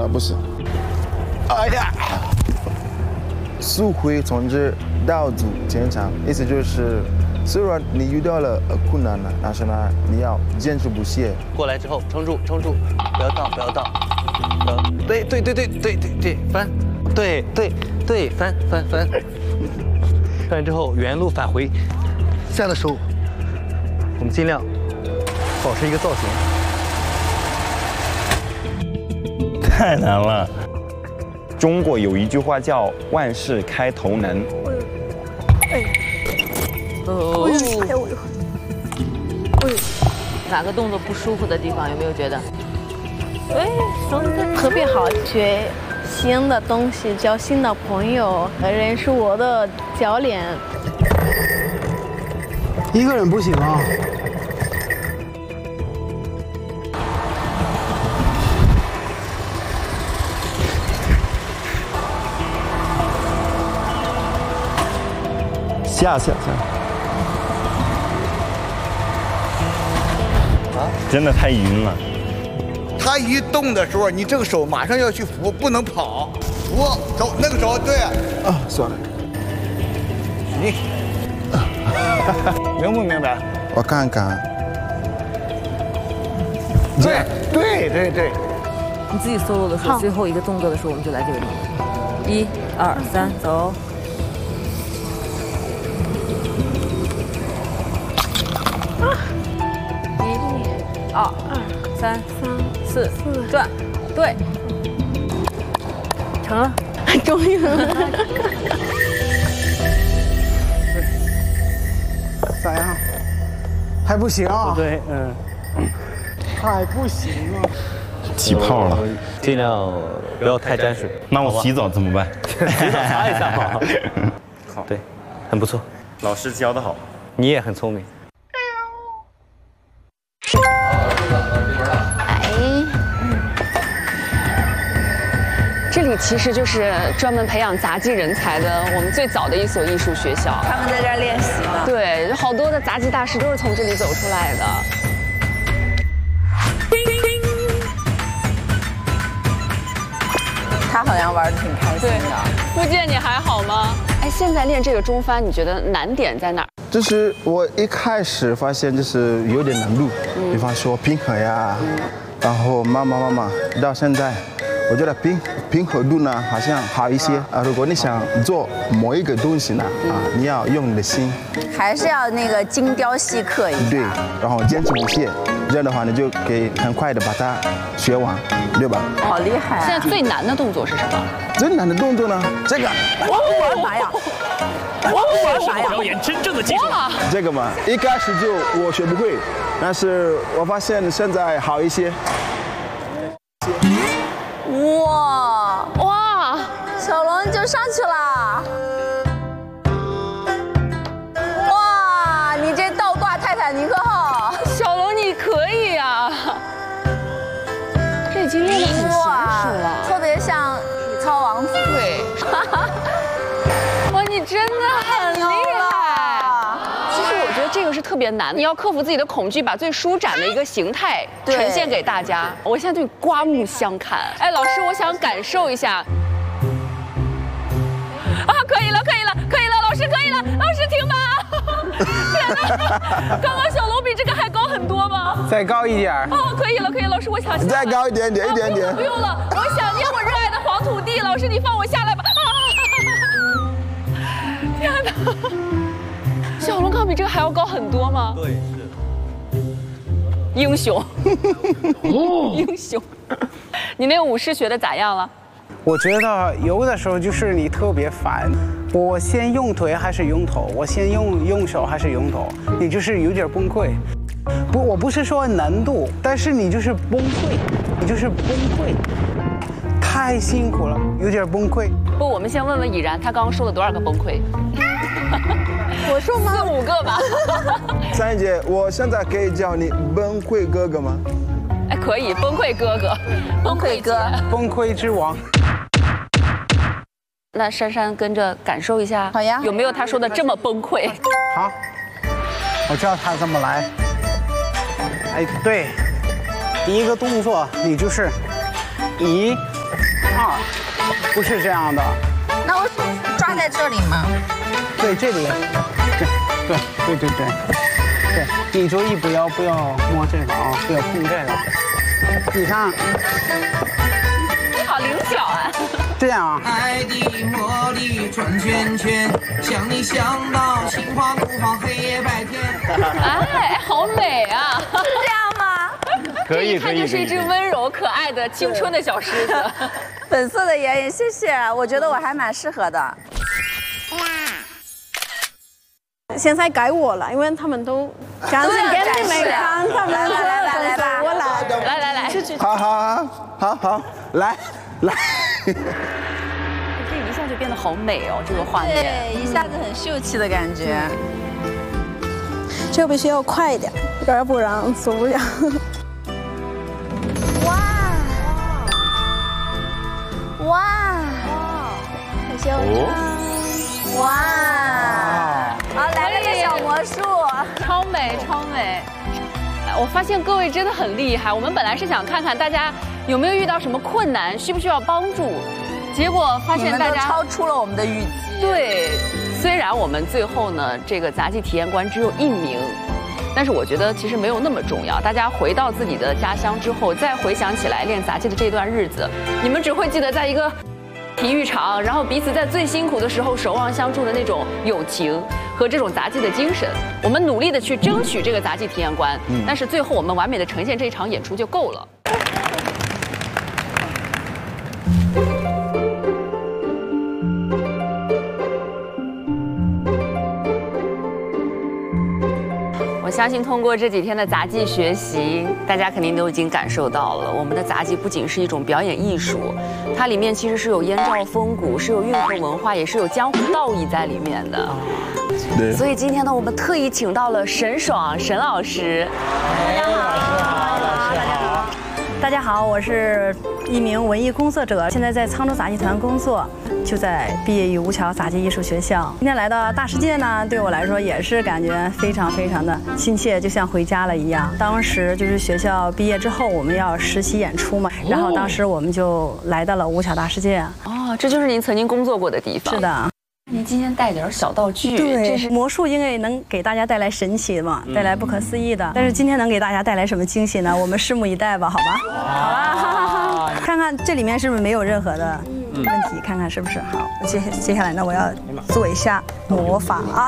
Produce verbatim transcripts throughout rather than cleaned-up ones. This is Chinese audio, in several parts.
啊，不是。哎呀，速回从之，道阻坚强，意思就是，虽然你遇到了呃困难了，但是呢，你要坚持不懈。 过来之后撑住，撑住，不要倒，不要倒，不要。对对对对对对对，翻，对对对，翻翻翻。翻完之后原路返回，下的时候，我们尽量保持一个造型。 太难了。中国有一句话叫“万事开头难”。 哎，哦，哎呦，哎呦，哪个动作不舒服的地方？有没有觉得？ 哎，说的特别好，学新的东西，交新的朋友，认识我的教练。 一个人不行啊。 下下下！ 啊， 真的太晕了。 他一动的时候，你这个手马上要去扶，不能跑。扶手，那个手对。 啊，算了。 你明不明白？ 我看看。 对对对对。 你自己 solo 的时候，最后一个动作的时候，我们就来这个地方。一、二、三，走。一、二、三、四、转，对，成了， 终于了。 咋样？还不行啊？ 对，嗯， 还不行啊。 起泡了， 尽量不要太沾水。 那我洗澡怎么办？ 洗澡擦一下好。好，对，很不错。 老师教的好， 你也很聪明。 这里其实就是专门培养杂技人才的我们最早的一所艺术学校。 他们在这儿练习呢。 对，好多的杂技大师都是从这里走出来的。 他好像玩的挺开心的。 顾健，你还好吗？哎，现在练这个中翻，你觉得难点在哪儿？ 就是我一开始发现就是有点难度，嗯、比方说平衡呀，然后慢慢慢慢到现在，我觉得平平衡度呢好像好一些啊。如果你想做某一个东西呢，啊，你要用你的心， 还是要那个精雕细刻一下。 对，然后坚持不懈，这样的话你就可以很快的把它学完，对吧？ 好厉害、啊！ 现在最难的动作是什么？ 最难的动作呢？这个。 我玩啥呀？我玩啥呀？ 表演真正的技术。 这个嘛，一开始就我学不会，但是我发现现在好一些。 哇哇！小龙就上去了。哇，你这倒挂泰坦尼克号， 小龙你可以啊！这已经练得很娴熟了， 特别像体操王子。 对。哇，你真的很厉害！其实我觉得这个是特别难的，你要克服自己的恐惧，把最舒展的一个形态呈现给大家。我现在对你刮目相看。哎，老师，我想感受一下。啊，可以了，可以了，可以了，老师可以了，老师停吧！天哪，刚刚小龙比这个还高很多吗？ 再高一点。 哦，可以了，可以，老师，我想下来。 再高一点点，一点点。 不用了，我想念我热爱的黄土地。老师，你放我下来吧。啊！天哪，小龙刚比这个还要高很多吗？ 对，是。 英雄，英雄。你那个舞狮学的咋样了？ 我觉得有的时候就是你特别烦，我先用腿还是用头？我先用用手还是用头？你就是有点崩溃。不，我不是说难度，但是你就是崩溃，你就是崩溃，太辛苦了，有点崩溃。 不，我们先问问已然，他刚刚说了多少个崩溃？ 我说吗？ 四五个吧。 三姐，我现在可以叫你崩溃哥哥吗？ 哎，可以，崩溃哥哥， 崩溃哥， 崩溃之王。 那珊珊跟着感受一下， 好呀， 有没有他说的这么崩溃？ 好，我教他怎么来。哎，对，第一个动作你就是一二，不是这样的。 那我抓在这里吗？ 对，这里，对对对对对对，你注意不要不要摸这个啊，不要碰这个。你看， 你好灵巧啊！ 这样啊。 爱的魔力转圈圈，想你想到心花怒放，黑夜白天。 哎，好美啊！ 是这样吗？ 可以， 这一看就是一只温柔可爱的青春的小狮子。 粉色的眼影，谢谢，我觉得我还蛮适合的。 现在该我了，因为他们都赶紧给你们看，他们来来来来来吧， 我来， 来来来， 好好好好好，来来。 这一下就变得好美哦，这个画面。 对，一下子很秀气的感觉。 这个必须要快一点，要不然做不了。 哇哇很嚣张！哇！好，来了个小魔术， 超美超美。我发现各位真的很厉害。我们本来是想看看大家有没有遇到什么困难，需不需要帮助，结果发现大家超出了我们的预期。 对，虽然我们最后呢这个杂技体验官只有一名，但是我觉得其实没有那么重要。大家回到自己的家乡之后，再回想起来练杂技的这段日子，你们只会记得在一个体育场，然后彼此在最辛苦的时候守望相助的那种友情和这种杂技的精神。我们努力的去争取这个杂技体验官，嗯、但是最后我们完美的呈现这一场演出就够了。我相信通过这几天的杂技学习，大家肯定都已经感受到了，我们的杂技不仅是一种表演艺术，它里面其实是有燕赵风骨，是有运河文化，也是有江湖道义在里面的。对。所以今天呢，我们特意请到了沈爽沈老师。大家好， 大家好，大家好，我是一名文艺工作者，现在在沧州杂技团工作。就在毕业于吴桥杂技艺术学校。今天来到大世界呢，对我来说也是感觉非常非常的亲切，就像回家了一样。当时就是学校毕业之后，我们要实习演出嘛，然后当时我们就来到了吴桥大世界。 哦，这就是您曾经工作过的地方。 是的。 您今天带点小道具， 对， 这是魔术应该能给大家带来神奇嘛，带来不可思议的。但是今天能给大家带来什么惊喜呢？我们拭目以待吧，好吧？好吧，看看这里面是不是没有任何的问题，看看是不是好。接接下来呢，我要做一下魔法啊。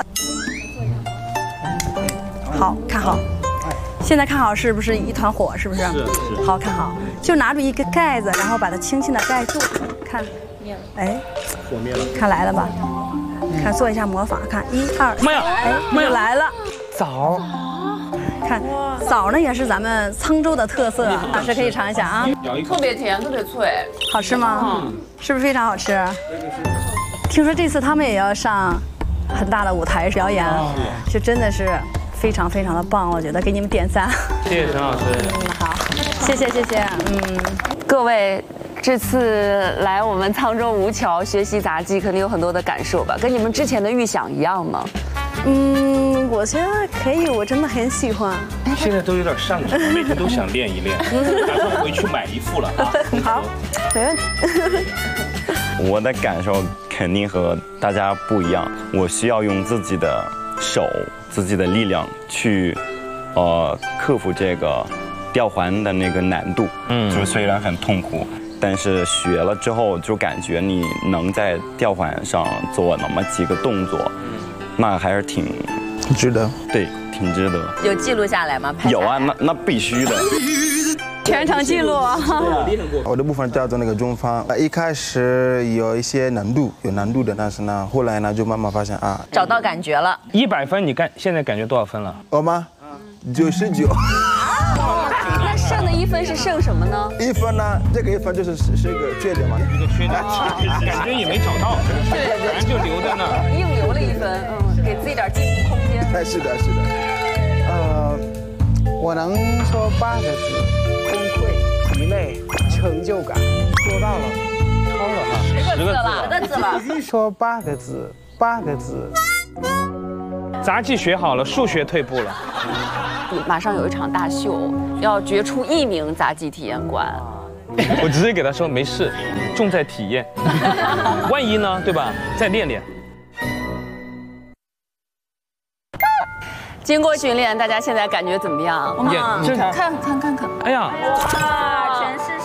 好看好，现在看好是不是一团火？是不是？是是。好看好，就拿住一个盖子，然后把它轻轻的盖住，看。哎， 火灭了， 看来了吧？看做一下魔法，看一二， 妈呀， 哎， 妈呀， 来了， 枣， 看枣呢也是咱们沧州的特色，老师可以尝一下啊， 特别甜，特别脆， 好吃吗？嗯，是不是非常好吃？听说这次他们也要上很大的舞台表演，就真的是非常非常的棒，我觉得给你们点赞。 谢谢沈老师。 嗯，好，谢谢谢谢，嗯， 各位。这次来我们沧州吴桥学习杂技，肯定有很多的感受吧？跟你们之前的预想一样吗？ 嗯，我觉得可以，我真的很喜欢。 现在都有点上头，每天都想练一练，打算回去买一副了啊。 好，没问题。 我的感受肯定和大家不一样，我需要用自己的手、自己的力量去，呃，克服这个吊环的那个难度。嗯，就虽然很痛苦。但是学了之后，就感觉你能在吊环上做那么几个动作，那还是挺值得。 对，挺值得。 有记录下来吗？ 有啊，那那必须的。 全程记录。 我的部分叫做那个中方，一开始有一些难度，有难度的，但是呢，后来呢就慢慢发现啊， 找到感觉了。 一百分，你感现在感觉多少分了？ 我吗？九十九。 那剩的一分是剩什么呢？ 一分呢，这个一分就是是一个缺点嘛， 一个缺点，感觉也没找到，对，反正就留在那儿， 硬留了一分，嗯，给自己点进步空间。 哎，是的，是的。 呃，我能说八个字：崩溃、疲累、成就感。做到了，超了哈， 十个字了，十个字了。 说八个字，八个字。 杂技学好了，数学退步了。 马上有一场大秀，要决出一名杂技体验官。 我直接给他说没事，重在体验，万一呢，对吧？再练练。 经过训练，大家现在感觉怎么样？ 哇， 看看看看， 哎呀， 哇，全是